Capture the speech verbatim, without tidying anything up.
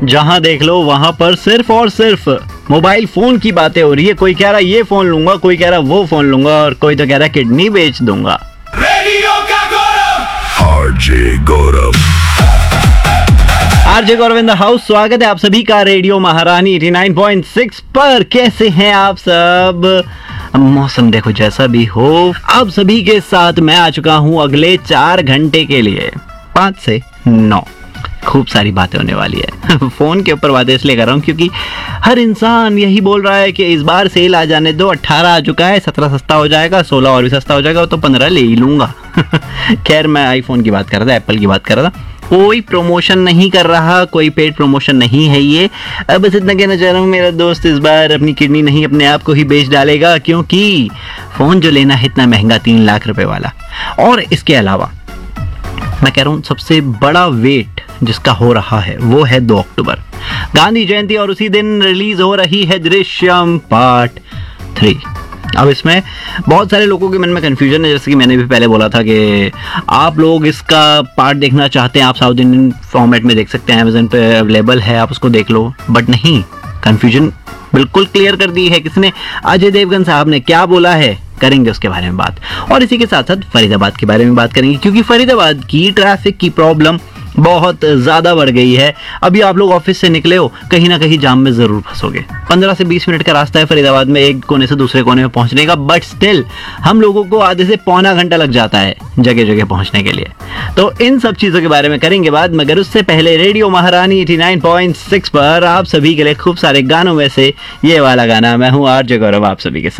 जहां देख लो वहां पर सिर्फ और सिर्फ मोबाइल फोन की बातें हो रही है। कोई कह रहा ये फोन लूंगा, कोई कह रहा वो फोन लूंगा और कोई तो कह रहा किडनी बेच दूंगा। रेडियो का गौरव RJ Gaurav RJ Gaurav in the house. स्वागत है आप सभी का रेडियो महारानी नवासी पॉइंट सिक्स पर। कैसे हैं आप सब? मौसम देखो जैसा भी हो, आप सभी के साथ मैं आ चुका हूं अगले चार घंटे के लिए, पाँच से नौ। खूब सारी बातें होने वाली है। फोन के ऊपर बातें इसलिए कर रहा हूँ क्योंकि हर इंसान यही बोल रहा है कि इस बार सेल आ जाने दो, अट्ठारह आ चुका है, सत्रह सस्ता हो जाएगा, सोलह और भी सस्ता हो जाएगा, तो पंद्रह ले ही लूंगा। खैर मैं आईफोन की बात कर रहा था, एप्पल की बात कर रहा था। कोई प्रमोशन नहीं कर रहा, कोई पेड प्रमोशन नहीं है ये। अब बस इतना कहना चाह रहा हूँ, मेरा दोस्त इस बार अपनी किडनी नहीं अपने आप को ही बेच डालेगा, क्योंकि फोन जो लेना है इतना महंगा, तीन लाख रुपए वाला। और इसके अलावा मैं कह रहा हूँ सबसे बड़ा वेट जिसका हो रहा है वो है दो अक्टूबर, गांधी जयंती, और उसी दिन रिलीज हो रही है दृश्यम पार्ट थ्री। अब इसमें बहुत सारे लोगों के मन में कंफ्यूजन है, जैसे कि मैंने भी पहले बोला था कि आप लोग इसका पार्ट देखना चाहते हैं, आप साउथ इंडियन फॉर्मेट में देख सकते हैं, अमेज़न पे अवेलेबल है, आप उसको देख लो। बट नहीं, कंफ्यूजन बिल्कुल क्लियर कर दी है किसने? अजय देवगन साहब ने। क्या बोला है, करेंगे उसके बारे में बात। और इसी के साथ साथ फरीदाबाद के बारे में बात करेंगे, क्योंकि फरीदाबाद की ट्रैफिक की प्रॉब्लम बहुत ज़्यादा बढ़ गई है। अभी आप लोग ऑफिस से निकले हो, कहीं ना कहीं जाम में ज़रूर फंसोगे। पंद्रह से बीस मिनट का रास्ता है फरीदाबाद में एक कोने से दूसरे कोने में पहुंचने का, बट स्टिल हम लोगों को आधे से पौना घंटा लग जाता है जगह जगह पहुंचने के लिए। तो इन सब चीज़ों के बारे में करेंगे बात, मगर उससे पहले रेडियो महारानी नवासी पॉइंट सिक्स पर आप सभी के लिए खूब सारे गानों में से ये वाला गाना। मैं हूँ आरजे गौरव आप सभी के साथ।